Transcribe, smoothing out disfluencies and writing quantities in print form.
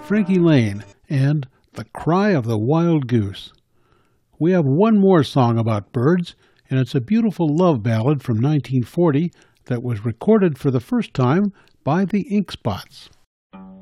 Frankie Laine and The Cry of the Wild Goose. We have one more song about birds, and it's a beautiful love ballad from 1940 that was recorded for the first time by the Ink Spots.